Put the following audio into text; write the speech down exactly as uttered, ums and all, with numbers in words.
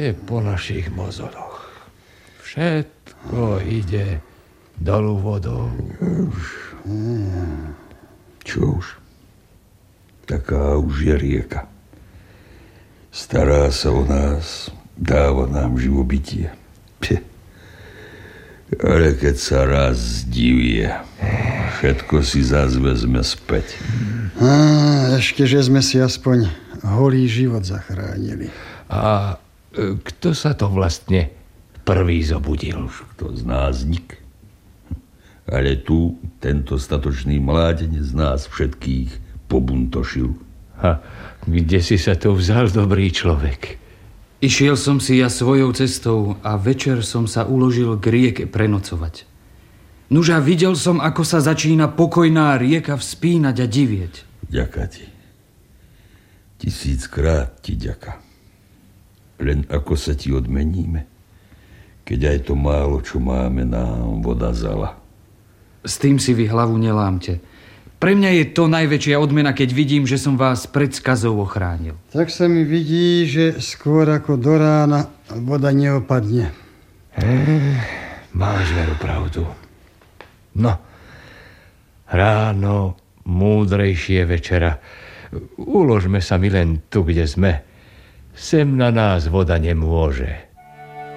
je po našich mozodoch. Všetko ide dolu vodou. Čo už? Taká už je rieka. Stará sa o nás, dáva nám živobytie. Pie. Ale keď sa raz zdivie, všetko si zás vezme späť. Á, ešte, že sme si aspoň holý život zachránili. A kto sa to vlastne prvý zobudil? Už kto z nás nik. Ale tu tento statočný mládenec nás všetkých pobuntošil. A kde si sa to vzal, dobrý človek? Išiel som si ja svojou cestou a večer som sa uložil k rieke prenocovať. Nuža videl som, ako sa začína pokojná rieka vzpínať a divieť. Ďaká ti. Tisíckrát ti ďaká. Len ako sa ti odmeníme, keď aj to málo, čo máme, nám voda zala. S tým si vy hlavu nelámte. Pre mňa je to najväčšia odmena, keď vidím, že som vás pred skazou ochránil. Tak sa mi vidí, že skôr ako do rána voda neopadne. Eh, máš veru pravdu. No, ráno múdrejšie večera. Uložme sa mi len tu, kde sme. Sem na nás voda nemôže.